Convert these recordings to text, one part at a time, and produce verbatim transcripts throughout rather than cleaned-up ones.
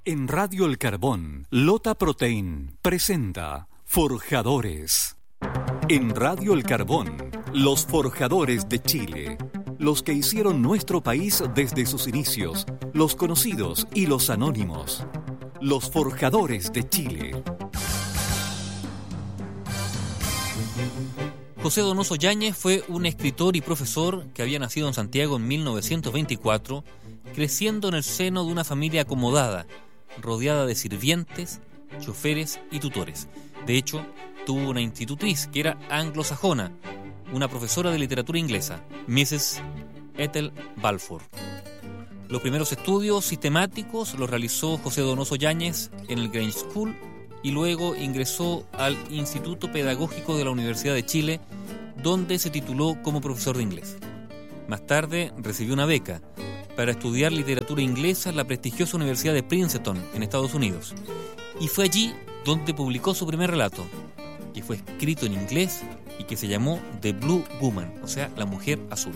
En Radio El Carbón, Lota Protein presenta Forjadores. En Radio El Carbón, los forjadores de Chile. Los que hicieron nuestro país desde sus inicios, los conocidos y los anónimos. Los forjadores de Chile. José Donoso Yáñez fue un escritor y profesor que había nacido en Santiago en mil novecientos veinticuatro, creciendo en el seno de una familia acomodada, rodeada de sirvientes, choferes y tutores. De hecho, tuvo una institutriz que era anglosajona, una profesora de literatura inglesa, missus Ethel Balfour. Los primeros estudios sistemáticos los realizó José Donoso Yáñez en el Grange School y luego ingresó al Instituto Pedagógico de la Universidad de Chile, donde se tituló como profesor de inglés. Más tarde recibió una beca para estudiar literatura inglesa en la prestigiosa Universidad de Princeton, en Estados Unidos. Y fue allí donde publicó su primer relato, que fue escrito en inglés y que se llamó The Blue Woman, o sea, la mujer azul.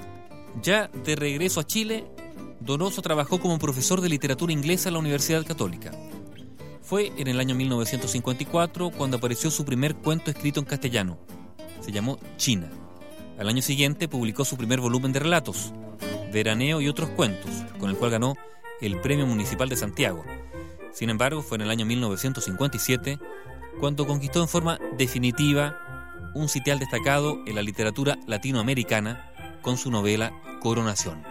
Ya de regreso a Chile, Donoso trabajó como profesor de literatura inglesa en la Universidad Católica. Fue en el año mil novecientos cincuenta y cuatro cuando apareció su primer cuento escrito en castellano. Se llamó China. Al año siguiente publicó su primer volumen de relatos, Veraneo y otros cuentos, con el cual ganó el Premio Municipal de Santiago. Sin embargo, fue en el año mil novecientos cincuenta y siete cuando conquistó en forma definitiva un sitial destacado en la literatura latinoamericana con su novela Coronación.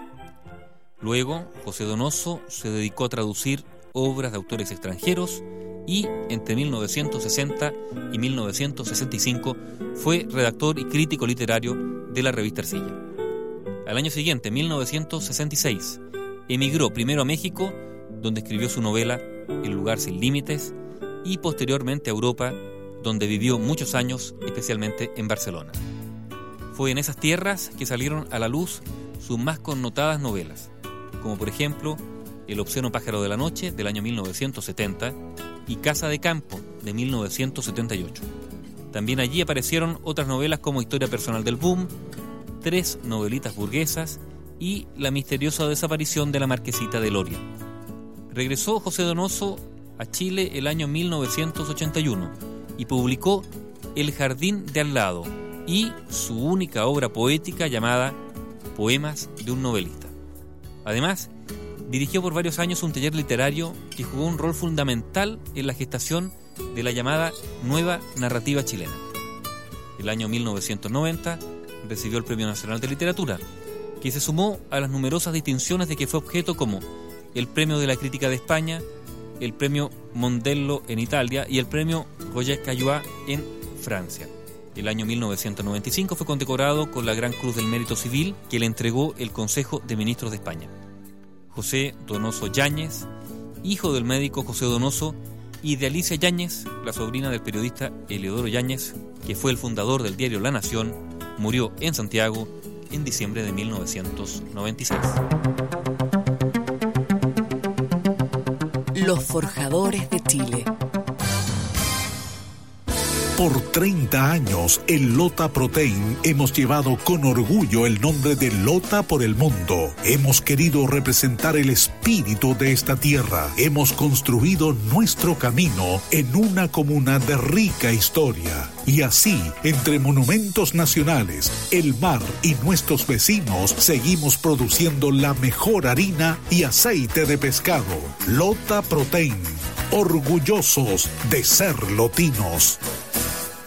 Luego, José Donoso se dedicó a traducir obras de autores extranjeros y entre mil novecientos sesenta y mil novecientos sesenta y cinco fue redactor y crítico literario de la revista Arcilla. Al año siguiente, mil novecientos sesenta y seis, emigró primero a México, donde escribió su novela El lugar sin límites, y posteriormente a Europa, donde vivió muchos años, especialmente en Barcelona. Fue en esas tierras que salieron a la luz sus más connotadas novelas, como por ejemplo El obsceno pájaro de la noche, del año mil novecientos setenta, y Casa de campo, de mil novecientos setenta y ocho. También allí aparecieron otras novelas como Historia personal del boom, Tres novelitas burguesas y La misteriosa desaparición de la marquesita de Loria. Regresó José Donoso a Chile el año mil novecientos ochenta y uno y publicó El jardín de al lado y su única obra poética llamada Poemas de un novelista. Además, dirigió por varios años un taller literario que jugó un rol fundamental en la gestación de la llamada Nueva Narrativa Chilena. El año mil novecientos noventa recibió el Premio Nacional de Literatura, que se sumó a las numerosas distinciones de que fue objeto, como el Premio de la Crítica de España, el Premio Mondello en Italia y el Premio Roger Caillois en Francia. El año mil novecientos noventa y cinco fue condecorado con la Gran Cruz del Mérito Civil que le entregó el Consejo de Ministros de España. José Donoso Yáñez, hijo del médico José Donoso y de Alicia Yáñez, la sobrina del periodista Eleodoro Yáñez, que fue el fundador del diario La Nación, murió en Santiago en diciembre de mil novecientos noventa y seis. Los forjadores de Chile. Por treinta años, en Lota Protein hemos llevado con orgullo el nombre de Lota por el mundo. Hemos querido representar el espíritu de esta tierra. Hemos construido nuestro camino en una comuna de rica historia. Y así, entre monumentos nacionales, el mar y nuestros vecinos, seguimos produciendo la mejor harina y aceite de pescado. Lota Protein, orgullosos de ser lotinos.